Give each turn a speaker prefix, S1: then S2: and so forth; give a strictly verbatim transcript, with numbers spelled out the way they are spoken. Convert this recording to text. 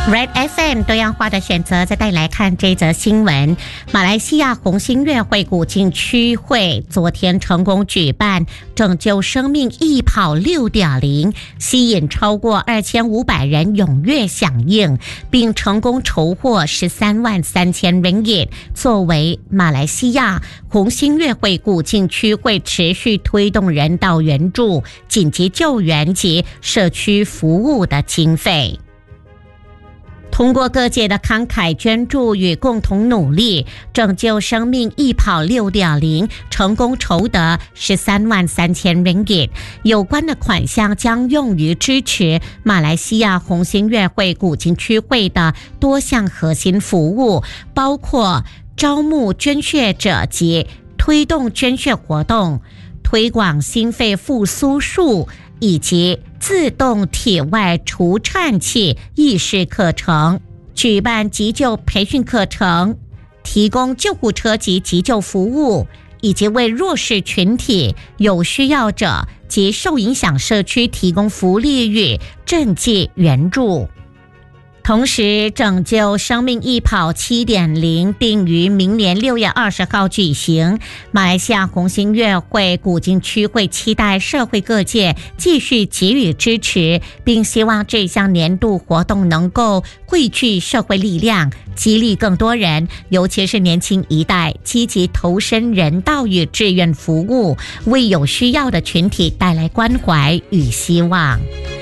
S1: Red F M 多样化的选择，再带来看这则新闻。马来西亚红星月会古晋区会昨天成功举办拯救生命义跑 六点零， 吸引超过二千五百人踊跃响应，并成功筹获十三万三千 ringgit， 作为马来西亚红星月会古晋区会持续推动人道援助、紧急救援及社区服务的经费。通过各界的慷慨捐助与共同努力，拯救生命义跑 六点零 成功筹得十三万三千 ringgit， 有关的款项将用于支持马来西亚红星月会古晋区会的多项核心服务，包括招募捐血者及推动捐血活动，推广心肺复苏术以及自动体外除颤器意识课程，举办急救培训课程，提供救护车及急救服务，以及为弱势群体、有需要者及受影响社区提供福利与赈济援助。同时，拯救生命义跑 七点零 定于明年六月二十号举行。马来西亚红星月会古晋区会期待社会各界继续给予支持，并希望这项年度活动能够汇聚社会力量，激励更多人，尤其是年轻一代积极投身人道与志愿服务，为有需要的群体带来关怀与希望。